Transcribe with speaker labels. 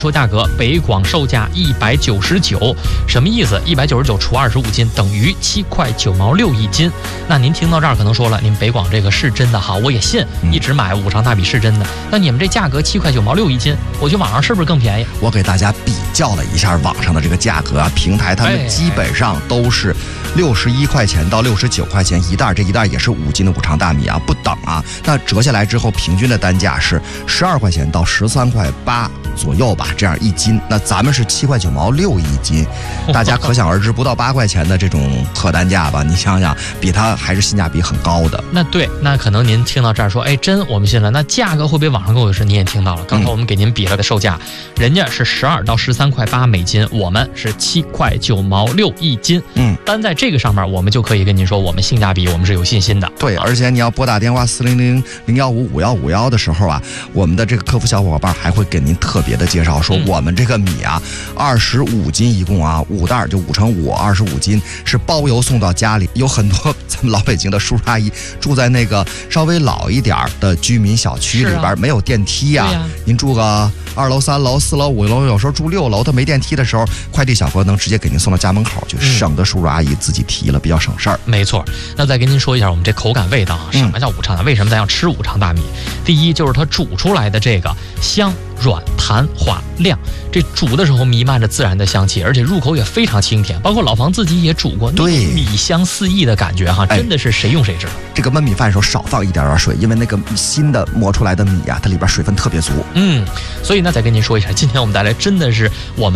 Speaker 1: 说价格，北广售价199，什么意思？199除25斤等于7块9毛6一斤。那您听到这儿可能说了，您北广这个是真的好，我也信，一直买五常大米是真的。那你们这价格7块9毛6一斤，我去网上是不是更便宜？
Speaker 2: 我给大家比较了一下网上的这个价格啊，平台他们基本上都是61块钱到69块钱一袋，这一袋也是5斤的五常大米啊，不等啊。那折下来之后，平均的单价是12块钱到13块8左右吧，这样一斤。那咱们是7块9毛6一斤，大家可想而知，不到8块钱的这种客单价吧，你想想，比它还是性价比很高的。
Speaker 1: 那对，那可能您听到这儿说，哎，真我们信了。那价格会不会网上购有时你也听到了？刚才我们给您比了个售价，人家是12到13块8每斤，我们是7块9毛6一斤。单在这个上面，我们就可以跟您说，我们性价比我们是有信心的。
Speaker 2: 对，而且你要拨打电话400-015-5151的时候啊，我们的这个客服小伙伴还会给您特别的介绍，说我们这个米啊，25斤一共啊，5袋就5乘5，25斤是包邮送到家里。有很多咱们老北京的叔叔阿姨住在那个稍微老一点的居民小区里边，没有电梯啊，您住个2楼、3楼、4楼、5楼，有时候住6楼，他没电梯的时候，快递小哥能直接给您送到家门口，就省得叔叔阿姨自己提了，比较省事儿。
Speaker 1: 没错，那再跟您说一下我们这口感味道啊，什么叫五常大？为什么咱要吃五常大米？第一就是它煮出来的这个香、软、弹、滑、亮，这煮的时候弥漫着自然的香气，而且入口也非常清甜。包括老房自己也煮过，
Speaker 2: 对，
Speaker 1: 米香四溢的感觉哈，真的是谁用谁知道。
Speaker 2: 这个焖米饭的时候少放一点点水，因为那个新的磨出来的米啊，它里边水分特别足。
Speaker 1: 所以呢，再跟您说一下，今天我们带来真的是我们